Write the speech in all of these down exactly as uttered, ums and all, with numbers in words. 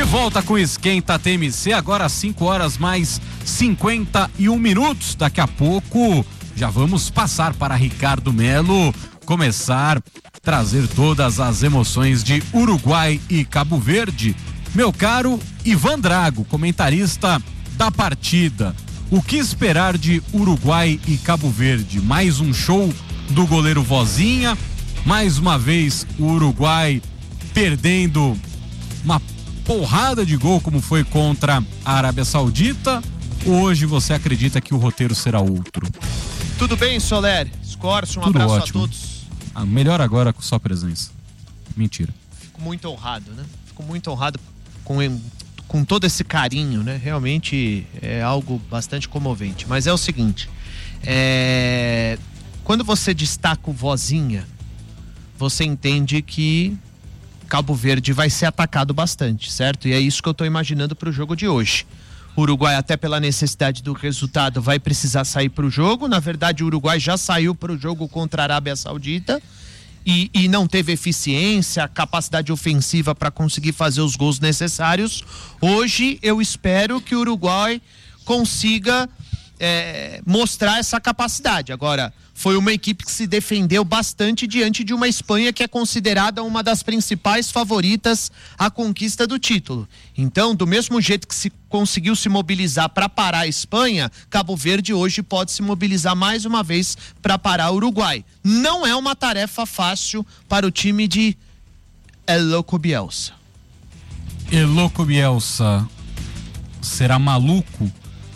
volta com o Esquenta T M C, agora às cinco horas mais cinquenta e um minutos. Daqui a pouco já vamos passar para Ricardo Melo começar a trazer todas as emoções de Uruguai e Cabo Verde. Meu caro Ivan Drago, comentarista da partida, o que esperar de Uruguai e Cabo Verde? Mais um show do goleiro Vozinha, mais uma vez o Uruguai perdendo uma porrada de gol como foi contra a Arábia Saudita. Hoje você acredita que o roteiro será outro? Tudo bem, Soler? Escorço, um Tudo abraço ótimo. a todos. Ah, melhor agora com sua presença. Mentira. Fico muito honrado, né? Fico muito honrado com, com todo esse carinho, né? Realmente é algo bastante comovente. Mas é o seguinte, é... quando você destaca o Vozinha, você entende que Cabo Verde vai ser atacado bastante, certo? E é isso que eu tô imaginando pro jogo de hoje. O Uruguai, até pela necessidade do resultado, vai precisar sair pro jogo. Na verdade, o Uruguai já saiu pro jogo contra a Arábia Saudita e, e não teve eficiência, capacidade ofensiva para conseguir fazer os gols necessários. Hoje, eu espero que o Uruguai consiga é, mostrar essa capacidade. Agora, foi uma equipe que se defendeu bastante diante de uma Espanha que é considerada uma das principais favoritas à conquista do título. Então, do mesmo jeito que se conseguiu se mobilizar para parar a Espanha, Cabo Verde hoje pode se mobilizar mais uma vez para parar o Uruguai. Não é uma tarefa fácil para o time de El Loco Bielsa. El Loco Bielsa será maluco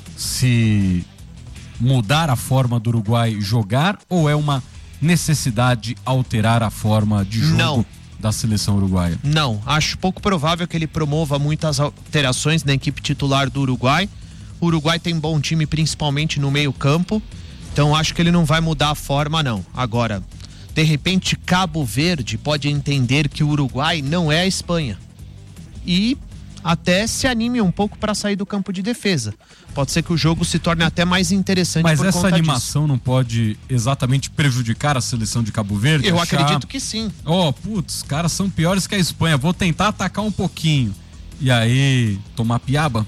se mudar a forma do Uruguai jogar, ou é uma necessidade alterar a forma de jogo Não. da seleção uruguaia? Não, acho pouco provável que ele promova muitas alterações na equipe titular do Uruguai. O Uruguai tem bom time, principalmente no meio campo, então acho que ele não vai mudar a forma, não. Agora, de repente, Cabo Verde pode entender que o Uruguai não é a Espanha e até se anime um pouco para sair do campo de defesa. Pode ser que o jogo se torne até mais interessante. Mas por essa conta animação disso. não pode exatamente prejudicar a seleção de Cabo Verde? Eu Achar... acredito que sim. Ó, oh, putz, os caras são piores que a Espanha, vou tentar atacar um pouquinho. E aí, tomar piaba?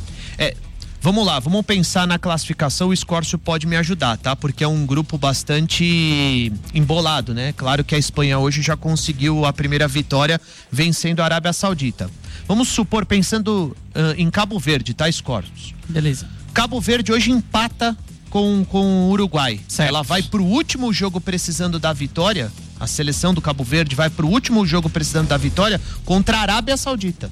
É, vamos lá, vamos pensar na classificação. O Escórcio pode me ajudar, tá? Porque é um grupo bastante embolado, né? Claro que a Espanha hoje já conseguiu a primeira vitória vencendo a Arábia Saudita. Vamos supor, pensando uh, em Cabo Verde, tá, Escórcio? Beleza. Cabo Verde hoje empata com, com o Uruguai. Certo. Ela vai pro último jogo precisando da vitória. A seleção do Cabo Verde vai pro último jogo precisando da vitória contra a Arábia Saudita.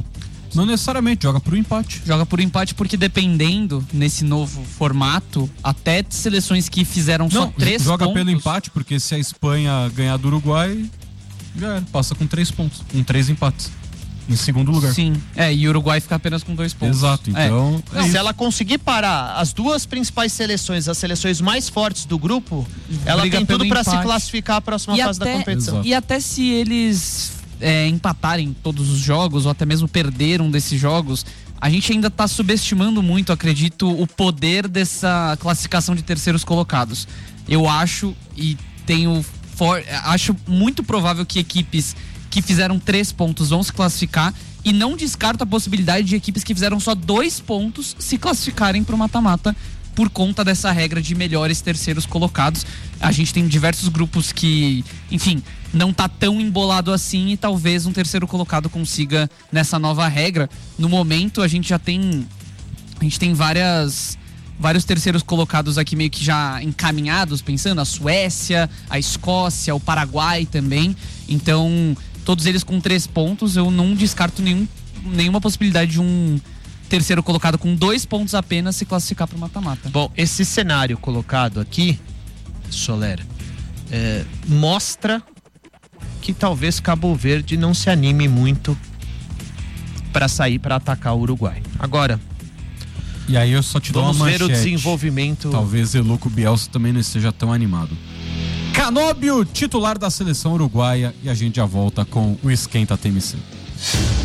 Não necessariamente, joga pro empate. Joga por empate porque, dependendo nesse novo formato, até seleções que fizeram só Não, três joga pontos... pelo empate, porque se a Espanha ganhar do Uruguai, já era, passa com três pontos, com três empates. Em segundo lugar. Sim, é, e o Uruguai fica apenas com dois pontos. Exato, então... É. É Se isso. ela conseguir parar as duas principais seleções, as seleções mais fortes do grupo, ela Briga tem tudo pelo para se empate. classificar à próxima E fase até, da competição. Exato. e até se eles é, empatarem todos os jogos, ou até mesmo perder um desses jogos, a gente ainda tá subestimando muito, acredito, o poder dessa classificação de terceiros colocados. Eu acho e tenho for, acho muito provável que equipes que fizeram três pontos vão se classificar, e não descarto a possibilidade de equipes que fizeram só dois pontos se classificarem para o mata-mata por conta dessa regra de melhores terceiros colocados. A gente tem diversos grupos que, enfim, não tá tão embolado assim, e talvez um terceiro colocado consiga nessa nova regra. No momento a gente já tem a gente tem várias vários terceiros colocados aqui meio que já encaminhados, pensando a Suécia, a Escócia, o Paraguai também. Então, todos eles com três pontos, eu não descarto nenhum, nenhuma possibilidade de um terceiro colocado com dois pontos apenas se classificar para o mata-mata. Bom, esse cenário colocado aqui, Soler, é, mostra que talvez Cabo Verde não se anime muito para sair para atacar o Uruguai. Agora, E aí eu só te dou uma vamos ver manchete. o desenvolvimento. Talvez El Loco Bielsa também não esteja tão animado. Canóbio, titular da seleção uruguaia, e a gente já volta com o Esquenta T M C.